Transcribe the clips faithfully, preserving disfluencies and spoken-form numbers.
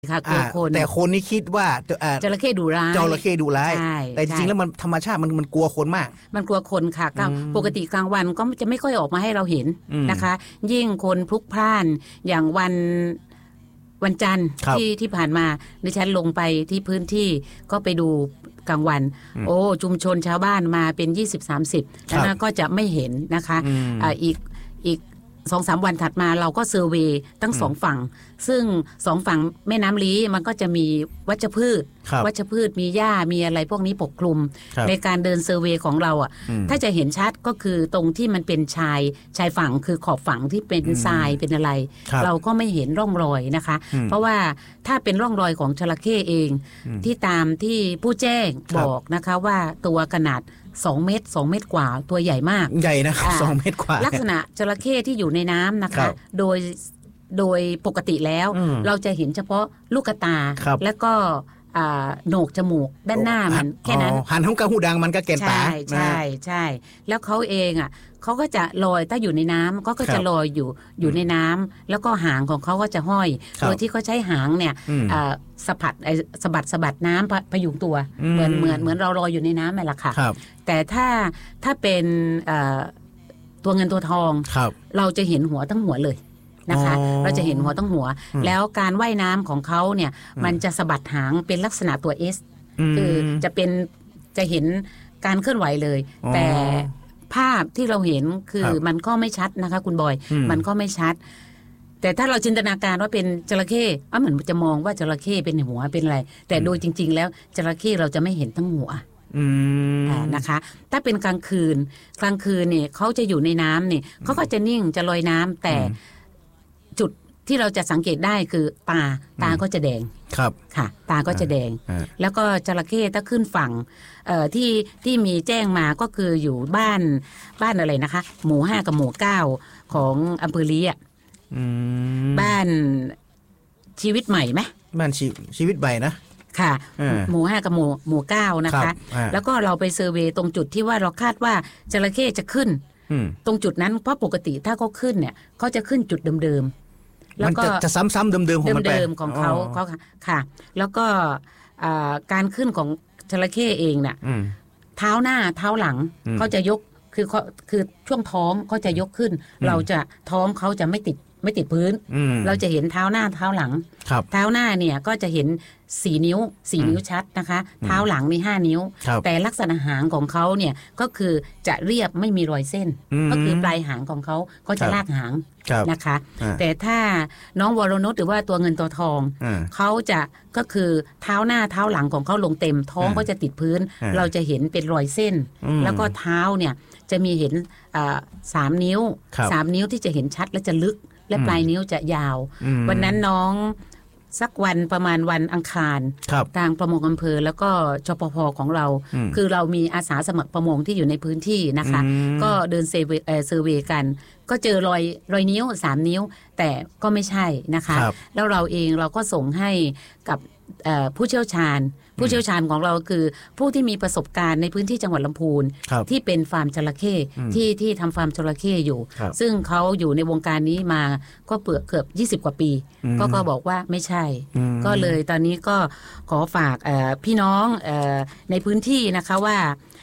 ค่ะกลัวคนแต่คนนี่คิดว่าจระเข้ดุร้ายจระเข้ดุร้ายแต่จริงๆแล้วมันธรรมชาติมันมันกลัวคนมากมันกลัวคนค่ะปกติกลางวันก็จะไม่ค่อยออกมาให้เราเห็นนะคะยิ่งคนพลุกพล่านอย่างวันวันจันทร์ที่ที่ผ่านมาดิฉันลงไปที่พื้นที่ก็ไปดูกลางวันโอ้ชุมชนชาวบ้านมาเป็น ยี่สิบ สามสิบ แล้วนะก็จะไม่เห็นนะคะอ่าอีกอีกสองสามวันถัดมาเราก็เซอร์เวย์ทั้งสองฝั่งซึ่งสองฝั่งแม่น้ำลี้มันก็จะมีวัชพืชวัชพืชมีหญ้ามีอะไรพวกนี้ปกคลุมในการเดินเซอร์เวย์ของเราอ่ะถ้าจะเห็นชัดก็คือตรงที่มันเป็นชายชายฝั่งคือขอบฝั่งที่เป็นทรายเป็นอะไรเราก็ไม่เห็นร่องรอยนะคะเพราะว่าถ้าเป็นร่องรอยของจระเข้เองที่ตามที่ผู้แจ้งบอกนะคะว่าตัวขนาดสองเมตรสองเมตรกว่าตัวใหญ่มากใหญ่นะครับสองเมตรกว่าลักษณะจระเข้ที่อยู่ในน้ำนะคะโดยโดยปกติแล้วเราจะเห็นเฉพาะลูกตาและก็โหนกจมูกด้านหน้ามันแค่นั้นหันทั้งกระหูดังมันก็เกณฑ์ตาใช่ใช่ใช่แล้วเขาเองอ่ะเขาก็จะลอยถ้าอยู่ในน้ำก็ก็จะลอยอยู่อยู่ในน้ำแล้วก็หางของเขาก็จะห้อยโดยที่เขาใช้หางเนี่ยสะบัดสะบัดสะบัดน้ำพยุงตัวเหมือนเหมือนเหมือนเราลอยอยู่ในน้ำนั่นแหละค่ะแต่ถ้าถ้าเป็นตัวเงินตัวทองเราจะเห็นหัวทั้งหัวเลยนะคะเราจะเห็นหัวทั้งหัวแล้วการว่ายน้ำของเขาเนี่ยมันจะสะบัดหางเป็นลักษณะตัว S คือจะเป็นจะเห็นการเคลื่อนไหวเลยแต่ภาพที่เราเห็นคือมันก็ไม่ชัดนะคะคุณบอยมันก็ไม่ชัดแต่ถ้าเราจินตนาการว่าเป็นจระเข้อ่ะเหมือนจะมองว่าจระเข้เป็นหัวเป็นอะไรแต่โดยจริงๆแล้วจระเข้เราจะไม่เห็นทั้งหัวนะคะถ้าเป็นกลางคืนกลางคืนเนี่ยเขาจะอยู่ในน้ำเนี่ยเขาก็จะนิ่งจะลอยน้ำแต่จุดที่เราจะสังเกตได้คือตาตาก็จะแดงครับค่ะตาก็จะแดงแล้วก็จระเข้ถ้าขึ้นฝั่งที่ที่มีแจ้งมาก็คืออยู่บ้านบ้านอะไรนะคะหมู่ห้ากับหมู่เก้าของอำเภอลีอ่ะบ้านชีวิตใหม่ไหมบ้านชีชีวิตใหม่นะค่ะหมู่ห้ากับหมู่หมู่เก้านะคะแล้วก็เราไปเซอร์เวย์ตรงจุดที่ว่าเราคาดว่าจระเข้จะขึ้นตรงจุดนั้นเพราะปกติถ้าเขาขึ้นเนี่ยเขาจะขึ้นจุดเดิมๆแล้วก็จะซ้ำๆเดิมๆของมันไปเดิมๆของเขาเขาค่ะแล้วก็การขึ้นของจระเข้เองเนี่ยเท้าหน้าเท้าหลังเขาจะยกคือคือช่วงท้องเขาจะยกขึ้นเราจะท้องเขาจะไม่ติดไม่ติดพื้นเราจะเห็นเท้าหน้าเท้าหลังเท้าหน้าเนี่ยก็จะเห็นสี่นิ้วสี่นิ้วชัดนะคะเท้าหลังมีห้านิ้วแต่ลักษณะหางของเขาเนี่ยก็คือจะเรียบไม่มีรอยเส้นก็คือปลายหางของเขาเขาจะลากหางนะคะแต่ถ้าน้องวรนุชหรือว่าตัวเงินตัวทองเขาจะก็คือเท้าหน้าเท้าหลังของเขาลงเต็มท้องก็จะติดพื้นเราจะเห็นเป็นรอยเส้นแล้วก็เท้าเนี่ยจะมีเห็นสามนิ้วสามนิ้วที่จะเห็นชัดและจะลึกและปลายนิ้วจะยาววันนั้นน้องสักวันประมาณวันอังคารทางประมงอำเภอแล้วก็ชปภของเราคือเรามีอาสาสมัครประมงที่อยู่ในพื้นที่นะคะก็เดินเซอร์เวย์กันก็เจอรอยรอยนิ้วสามนิ้วแต่ก็ไม่ใช่นะคะแล้วเราเองเราก็ส่งให้กับผู้เชี่ยวชาญผู้เชี่ยวชาญของเราคือผู้ที่มีประสบการณ์ในพื้นที่จังหวัดลำพูนที่เป็นฟาร์มจระเข้ที่ที่ทำฟาร์มจระเข้อยู่ซึ่งเขาอยู่ในวงการนี้มาก็เกือบเกือบยี่สิบกว่าปีก็ก็บอกว่าไม่ใช่ก็เลยตอนนี้ก็ขอฝากพี่น้องในพื้นที่นะคะว่า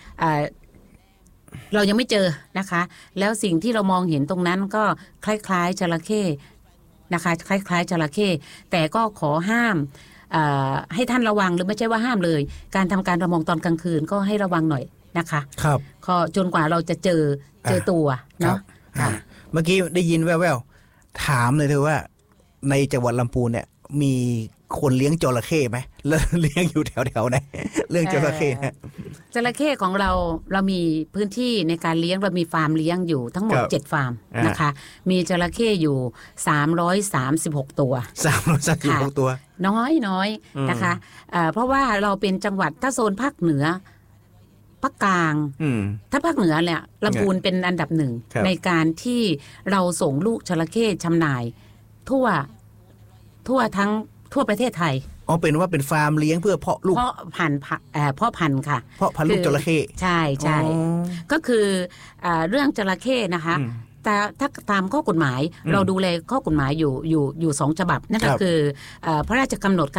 เรายังไม่เจอนะคะแล้วสิ่งที่เรามองเห็นตรงนั้นก็คล้ายๆจระเข้นะคะคล้ายๆจระเข้แต่ก็ขอห้ามให้ท่านระวังหรือไม่ใช่ว่าห้ามเลยการทำการประมงตอนกลางคืนก็ให้ระวังหน่อยนะคะครับก็จนกว่าเราจะเจอเจอตัวเนาะเมื่อกี้ได้ยินแว่วๆถามเลยเธอว่าในจังหวัดลำพูนเนี่ยมีคนเลี้ยงจระเข้ไหมแล้วเลี้ยงอยู่แถวๆไหนเรื่องจระเข้จระเข้ของเราเรามีพื้นที่ในการเลี้ยงเรามีฟาร์มเลี้ยงอยู่ทั้งหมดเจ็ดฟาร์มนะคะมีจระเข้อยู่สามร้อยสามสิบหกตัวสามร้อยสามสิบหกตัวน้อยน้อยนะคะเพราะว่าเราเป็นจังหวัดถ้าโซนภาคเหนือภาคกลางถ้าภาคเหนือเนี่ยลำพูนเป็นอันดับหนึ่งในการที่เราส่งลูกจระเข้จำหน่ายทั่วทั่วทั้งทั่วประเทศไทยอ๋อเป็นว่าเป็นฟาร์มเลี้ยงเพื่อเพาะลูกเพาะพันธุ์เพาะพันธุ์ค่ะเพาะพันธุ์ลูกจระเข้ใช่ใช่ก็คือเรื่องจระเข้นะคะแต่ถ้าตามข้อกฎหมายเราดูแลข้อกฎหมายอยู่อยู่อยู่สองฉบับนั่นก็คือพระราชกำหนด